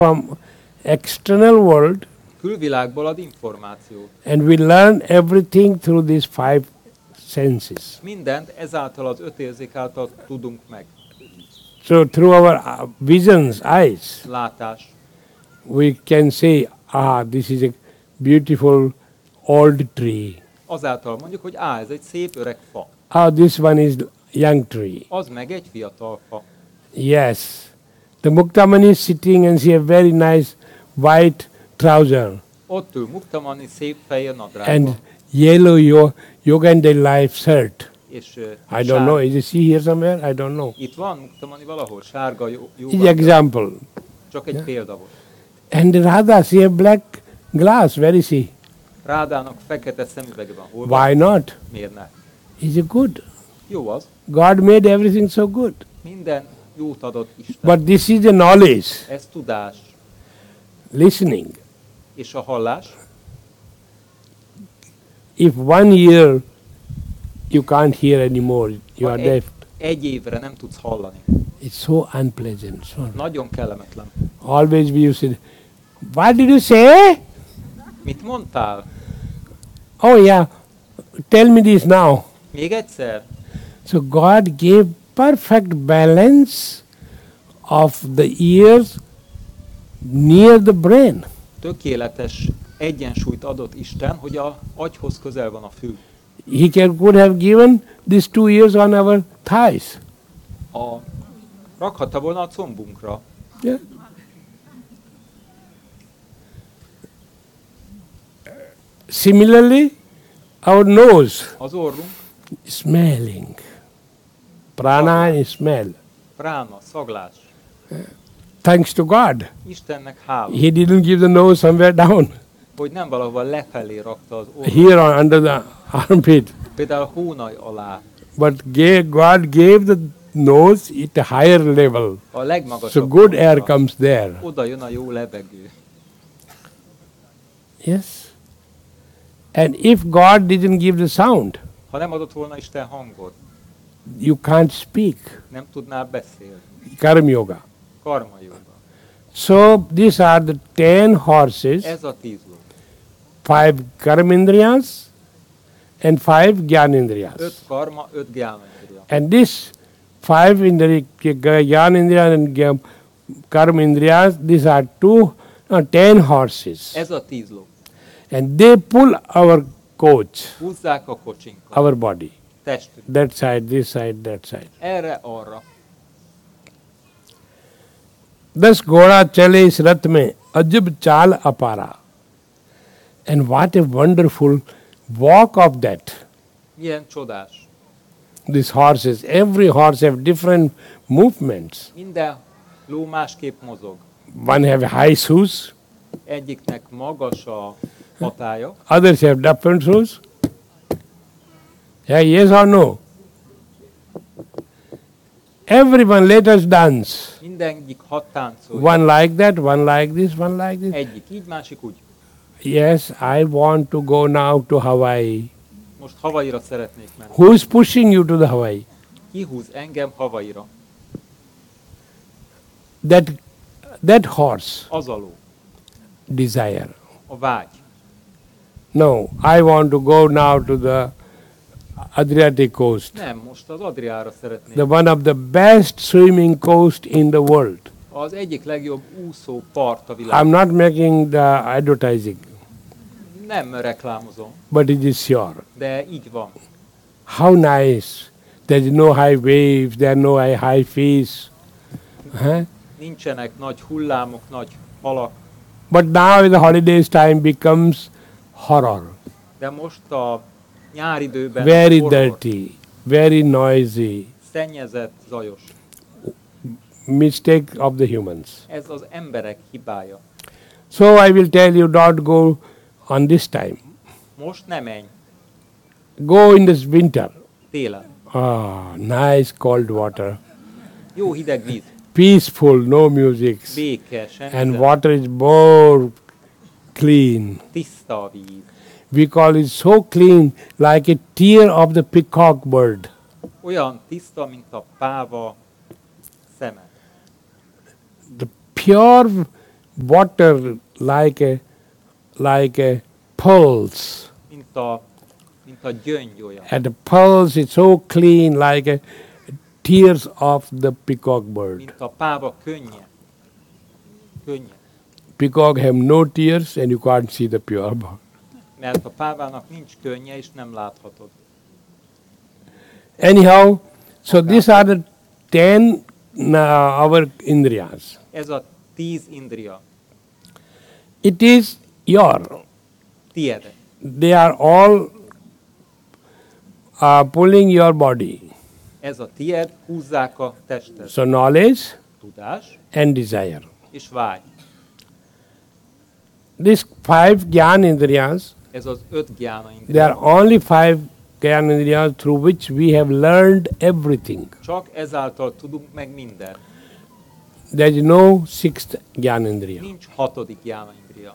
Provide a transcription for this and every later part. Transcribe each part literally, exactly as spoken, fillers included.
from external world, külvilágból ad információt. and we learn everything through these five senses. Mindent ezáltal az öt érzék által tudunk meg. So through our uh, visions, eyes, Látás. we can say, ah, this is a beautiful old tree. Azáltal mondjuk, hogy á, ez egy szép öreg fa. Ah, this one is young tree. Az meg egy fiatal fa. Yes. The Muktamani is sitting and she has very nice white trouser Ott ül Muktamani szép fehér and nadrágban. yellow yo- Yogananda life shirt. És uh, I don't know. Is she here somewhere? I don't know. Itt van Muktamani valahol, sárga jó, jó Is example. csak egy példa volt. And Radha, she has black glass. Where is she? Rádának fekete szemüvege van. Hol van? Why not? Miért ne? Is it good? Jó az. God made everything so good. Minden jót adott Isten. But this is the knowledge, Ez tudás. listening. És a hallás. If one year you can't hear anymore, you Ha are egy, deaf. egy évre nem tudsz hallani. It's so unpleasant. So Nagyon kellemetlen. always we used to say, what did you say? Mit mondtál? Oh yeah, tell me this now. Még egyszer? So God gave perfect balance of the ears near the brain. Tökéletes egyensúlyt adott Isten, hogy a agyhoz közel van a fül. He can, could have given these two ears on our thighs. A, rakhatta volna a combunkra. Yeah. Similarly, our nose, Az orrunk, smelling. Prana is smell. prána, szaglás. Thanks to God. Istennek hála, He didn't give the nose somewhere down. hogy nem valahol lefelé rakta az orrunk. Here on, under the armpit. Például hónaj alá, But gave, God gave the nose at a higher level. a legmagasabb So good air pontra. comes there. Oda jön a jó levegő. Yes. And if God didn't give the sound, Ha nem adott volna Isten hangot, you can't speak. nem tudnál beszélni. Karma yoga. Karma jóga. So these are the ten horses, Ez a tíz ló. five karmindriyas and five jnanindriyas. Öt karma, öt gyánendriya. And this five indri- jnanindriyas and gya- karmindriyas, these are two, no, ten horses. Ez a tíz ló. And they pull our coach, Húzzák a kocsinkat. our body. Testünk. That side, this side, that side. Erre, arra. Thus घोड़ा चले इस रथ में अजब चाल अपारा. And what a wonderful walk of that. Milyen csodás. These horses, every horse have different movements. Minden ló másképp mozog. One have high shoes, Egyiknek magas a hatája, others have different shoes. Yeah, yes or no? Everyone let us dance. mindegyik hat táncolja. One like that, one like this, one like this. Egyik így, másik úgy. Yes, I want to go now to Hawaii. Most Havaira szeretnék menni. Who is pushing you to the Hawaii? Kihúz engem Havaira. That, that horse, Az a ló. desire. A vágy. No, I want to go now to the Adriatic coast, Nem, most az Adriára szeretnék. the one of the best swimming coast in the world. Az egyik legjobb úszó part a I'm világon. not making the advertising, Nem reklámozom, but it is sure. de így van. How nice. There's no high waves, there are no high, high fish. Huh? Nincsenek nagy hullámok, nagy halak, But now the holidays time becomes horror. de most a nyáridőben Very horror, dirty, very noisy. szennyezett, zajos. Mistake of the humans. Ez az emberek hibája. So I will tell you, don't go on this time. Most nem menj, Go in this winter. télen. Ah, nice cold water. Jó hideg víz, Peaceful, no music. béke, semmi And zene. water is more clean. Tiszta a víz. We call it so clean, like a tear of the peacock bird. Olyan tiszta, mint a páva szeme. The pure water like a like a pulse. mint a, mint a gyöngy olyan. And the pulse is so clean like a tears of the peacock bird. Mint a páva könnye. Könnye. Peacock have no tears and you can't see the pure bird. Mert a pávának nincs könnye, és nem láthatod. Anyhow, so these are the ten uh, our indriyas. Ez a tíz indria. It is your. Tied. They are all uh, pulling your body. Ez a tied, húzzák a testet. So knowledge Tudás and desire. és vágy. These five jnana indriyas, Ez az öt gyána there are indria. only five jnana indriyas through which we have learned everything. Csak ezáltal tudunk meg mindent. There is no sixth jnana indriya. Nincs hatodik gyána indria.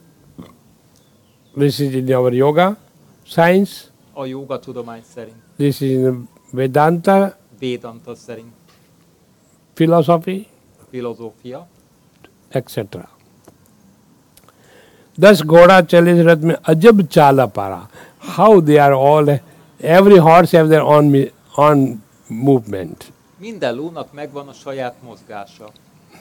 This is in our yoga science. A jóga tudomány szerint, This is in Vedanta Védanta szerint, philosophy, filozófia. et cetera. Thus, Ghoda Chalis Rath mein ajab chala para. How they are all, every horse have their own, mi- own movement. Minden lónak megvan a saját mozgása.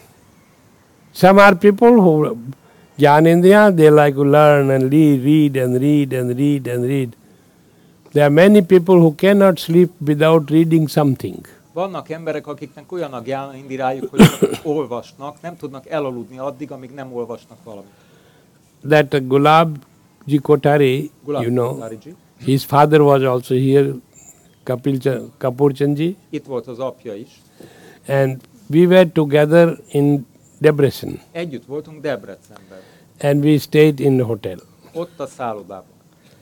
Some are people who, Jnanendriya, they like to learn and read, read and read and read and read. There are many people who cannot sleep without reading something. Vannak emberek, akiknek olyan a gyána indirájuk, hogy csak olvasnak, nem tudnak elaludni addig, amíg nem olvasnak valamit. That uh, Gulab Ji Kothari, Gulab you know, Kothari-ji. his father was also here, Kapil Ch- Kapur Chandji, Itt volt az apja is. and we were together in Debrecen, Együtt voltunk Debrecenben. and we stayed in the hotel. Ott a szállodában.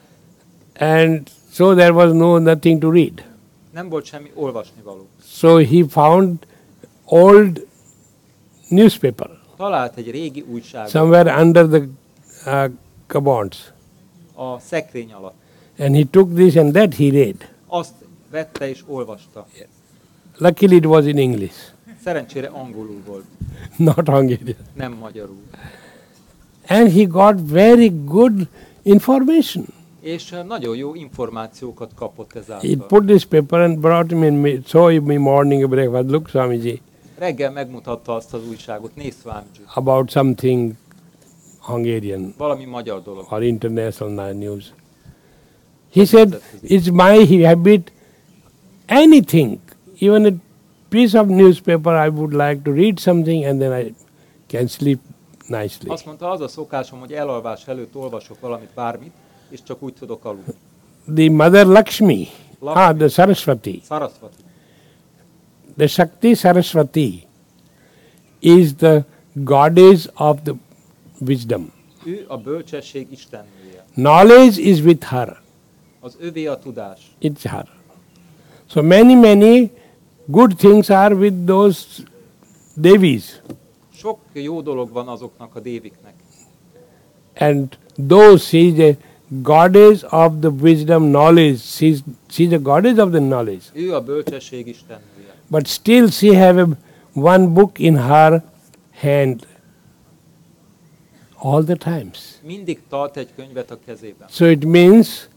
And so there was no nothing to read. Nem volt semmi olvasnivaló. So he found old newspaper Talált egy régi újságot somewhere under the uh, cupboards, a szekrény alatt. and he took this and that he read. Azt vette és olvasta. Luckily it was in English, Szerencsére angolul volt, not Hungarian. nem magyarul. And he got very good information. És eh, nagyon jó információkat kapott He ezáltal. put this paper and brought me and me, show me morning breakfast. Look, Swamiji, Reggel megmutatta azt az újságot, nézd Swamiji, about something Hungarian valami magyar dolog. or international news. He said, it's my habit, anything, even a piece of newspaper, I would like to read something and then I can sleep nicely. Azt mondta, az a szokásom, hogy elalvás előtt olvasok valamit, bármit, és csak úgy tudok aludni. The Mother Lakshmi, ah, the Saraswati, Sarasvati. the Shakti Saraswati is the goddess of the wisdom. Ő a bölcsesség istennője. Knowledge is with her. Az övé a tudás. It's her. So many, many good things are with those devis. Sok jó dolog van azoknak a déviknek. And though she is a goddess of the wisdom knowledge, she's, she's a goddess of the knowledge. Ő a bölcsesség istennője. But still she have a, one book in her hand all the times. Mindig tart egy könyvet a kezében. So it means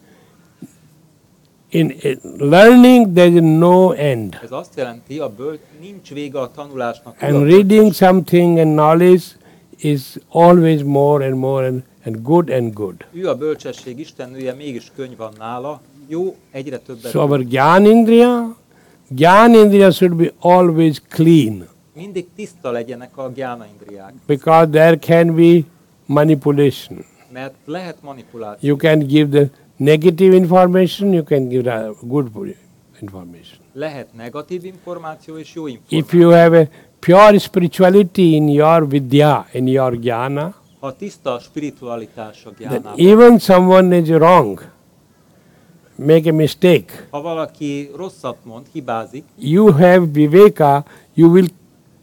in, in learning there is no end. Ez azt jelenti, a böl... nincs vége a tanulásnak. And Ő a reading bölcsesség. something and knowledge is always more and more and, and good and good. Ő a bölcsesség istennője, mégis könyv van nála. Jó, egyre többet. So our Jnanendriya, Jnanendriya should be always clean Mindig tiszta legyenek a gyánaindriák, because there can be manipulation. mert lehet manipuláció. You can give the negative information, you can give the good information. Lehet negatív információ és jó If információ. you have a pure spirituality in your vidya, in your jnana, Ha tiszta a spiritualitás a then gyánában, even someone is wrong, make a mistake, ha valaki rosszat mond, hibázik, you have viveka, you will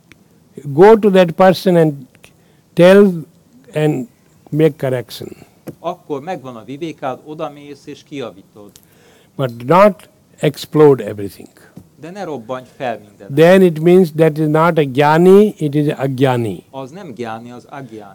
go to that person and tell and make correction. akkor megvan a vivékád, odamész és kijavítod. But not explode everything. de ne robbanj fel mindenet. then it means that is not a jnani, it is a gyani. Az nem gyáni, az agyáni.